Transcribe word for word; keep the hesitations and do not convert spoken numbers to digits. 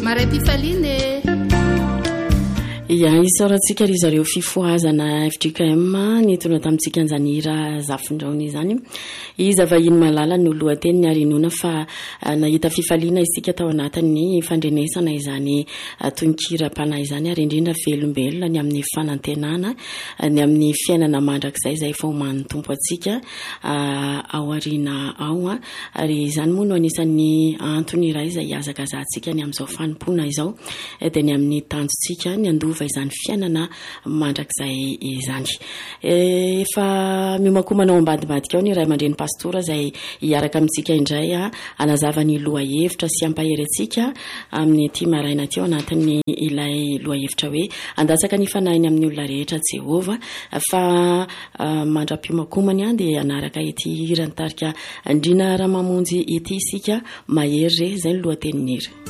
Maray-pifaliana ia isaorantsika ry zareo fifoazana F D K M nitona tamintsika an'izany hira zafindraony izany. Iza vahiny malala no lohateny ny arinona fa nahita fifaliana isika tao anatin'ny fandrenesana izany tononkira-panahy izany ary indrindra velombelona ny amin'ny fanantenana ny amin'ny fiainana mandrakizay izay efa manotompo antsika ao arina ao ary izany moa no anisan'ny antony iray izay azakazahantsika ny amin'izao fanompona izao dia ny amin'ny tanjontsika ny andova izany fiainana mandrakizay izany. Efa miomankomana ao ambadibadika ao ny Ray aman-dreny pastora izay hiaraka amintsika indray anazava ny lohahevitra sy ampahery antsika amin'ny ity maraina ity ao anatin'ny ilay lohahevitra hoe andasaka ny fanahiny amin'ny olona rehetra Jehova fa mandra-piomankomana dia anaraka ity hira nitarika Andriana Ramamonjy ity isika mahery re izay ny lohatenin'hira.